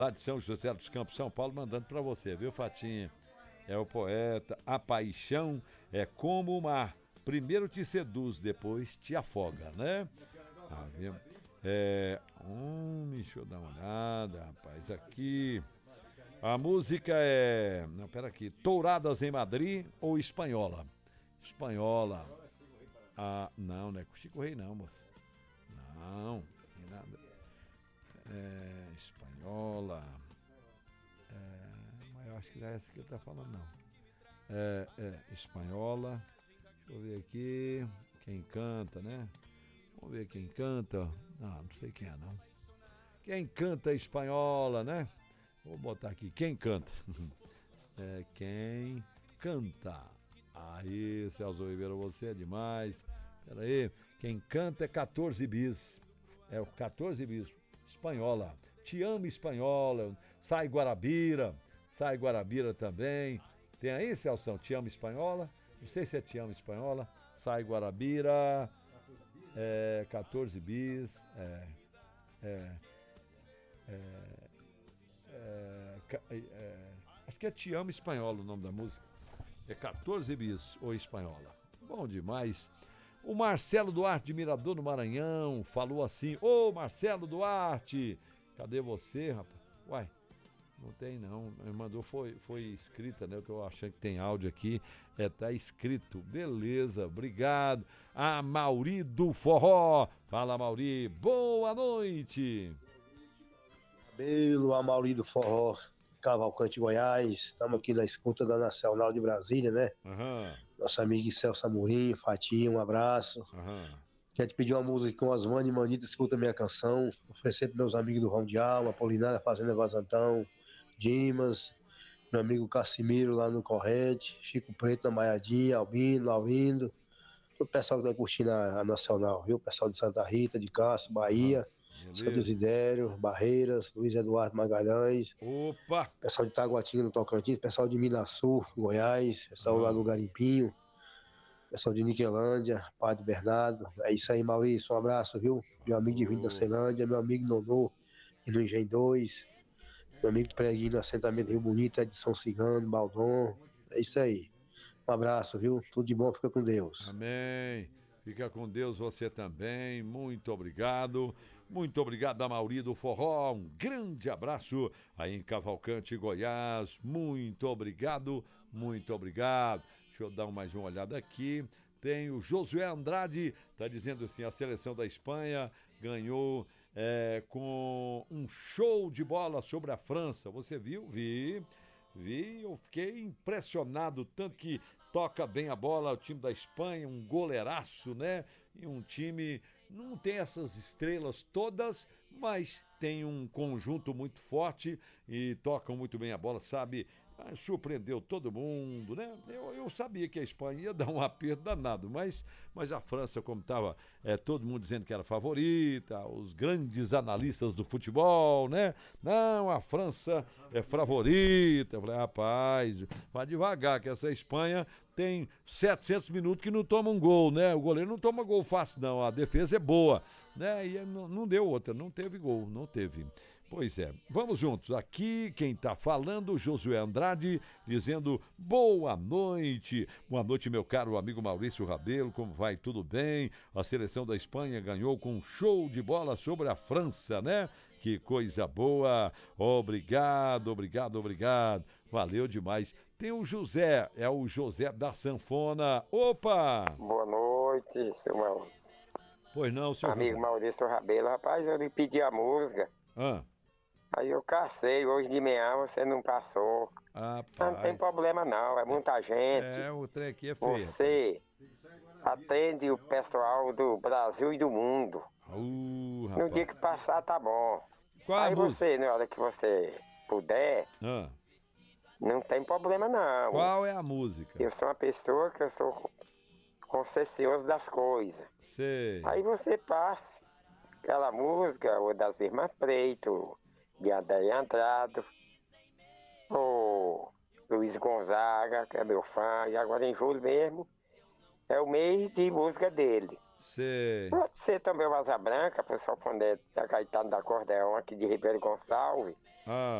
lá de São José dos Campos, São Paulo, mandando para você, viu, Fatinha? É o poeta. A paixão é como o mar. Primeiro te seduz, depois te afoga, né? Ah, viu? Deixa eu dar uma olhada, rapaz. Aqui. A música é. Não, pera aqui. Touradas em Madrid ou Espanhola? Espanhola. Ah, não, não é com Chico Rei, não, moço. Não, tem nada. Espanhola. Mas eu acho que não é essa que ele tá falando, não. Espanhola. Deixa eu ver aqui. Quem canta, né? Vamos ver quem canta. Não sei quem é, não. Quem canta Espanhola, né? Vou botar aqui. Quem canta? Quem canta. Aí, Celso Oliveira, você é demais. Pera aí. Quem canta é 14 bis. É o 14 bis. Espanhola. Te amo, Espanhola. Sai Guarabira. Sai Guarabira também. Tem aí, Celso? Te amo, Espanhola. Não sei se é Te amo, Espanhola. Sai Guarabira. 14 bis. Acho que é Te amo, Espanhola o nome da música. É 14 bis ou Espanhola. Bom demais. O Marcelo Duarte de Mirador no Maranhão falou assim: Ô Marcelo Duarte, cadê você, rapaz? Uai, não tem não. Me mandou, foi escrita, né? Eu tô achando que tem áudio aqui. Tá escrito. Beleza, obrigado. A Mauri do Forró. Fala, Mauri. Boa noite. Cabelo, a Mauri do Forró, Cavalcante, Goiás. Estamos aqui na escuta da Nacional de Brasília, né? Aham. Nosso amigo Celso Amorim, Fatinha, um abraço. Quero te pedir uma música com Osmani e Manita, escuta minha canção. Oferecer para meus amigos do Rão de Alma, Apolinária, Fazenda Vazantão, Dimas, meu amigo Cassimiro lá no Corrente, Chico Preto na Maiadinha, Albino, Laurindo. Todo o pessoal que está curtindo a Nacional, viu? O pessoal de Santa Rita, de Castro, Bahia, São Desidério, Barreiras, Luiz Eduardo Magalhães. Opa! Pessoal de Taguatinga no Tocantins, pessoal de Minasul, Goiás, pessoal lá do Garimpinho, pessoal de Niquelândia, Padre Bernardo. É isso aí, Maurício, um abraço, viu? Meu amigo de Vindo da Ceilândia, meu amigo Nonô, e no Engenho 2, meu amigo Preguinho no assentamento Rio Bonito, Edição Cigano, Baldon. É isso aí. Um abraço, viu? Tudo de bom, fica com Deus. Amém. Fica com Deus você também. Muito obrigado. Muito obrigado a Mauri do Forró. Um grande abraço aí em Cavalcante, Goiás. Muito obrigado. Muito obrigado. Deixa eu dar mais uma olhada aqui. Tem o Josué Andrade, tá dizendo assim, a seleção da Espanha ganhou com um show de bola sobre a França. Você viu? Vi, eu fiquei impressionado, tanto que toca bem a bola, o time da Espanha, um goleiraço, né? E um time, não tem essas estrelas todas, mas tem um conjunto muito forte e tocam muito bem a bola, sabe? Surpreendeu todo mundo, né? Eu sabia que a Espanha ia dar um aperto danado, mas a França, como estava todo mundo dizendo que era favorita, os grandes analistas do futebol, né? Não, a França é favorita. Eu falei, rapaz, vai devagar, que essa Espanha tem 700 minutos que não toma um gol, né? O goleiro não toma gol fácil, não. A defesa é boa, né? E não deu outra, não teve gol, não teve. Pois é, vamos juntos. Aqui quem está falando, Josué Andrade, dizendo boa noite. Boa noite, meu caro amigo Maurício Rabelo, como vai? Tudo bem? A seleção da Espanha ganhou com um show de bola sobre a França, né? Que coisa boa. Obrigado. Valeu demais. Tem o José, é o José da Sanfona. Opa! Boa noite, seu Maurício. Pois não, seu amigo José. Maurício Rabelo. Rapaz, eu lhe pedi a música. Aí eu cacei, hoje de manhã você não passou. Não tem problema não, é muita gente. O trem aqui é feio. Você atende o pessoal do Brasil e do mundo. No dia que passar tá bom. Aí você, na hora que você puder, não tem problema não. Qual é a música? Eu sou uma pessoa que eu sou consciencioso das coisas. Sei. Aí você passa aquela música, ou das Irmãs Preto, de André Andrade, o Luiz Gonzaga, que é meu fã, e agora em julho mesmo é o mês de música dele. Sei. Pode ser também o Asa Branca, pessoal, quando é Zé Caetano da Acordeão aqui de Ribeiro Gonçalves. Ah.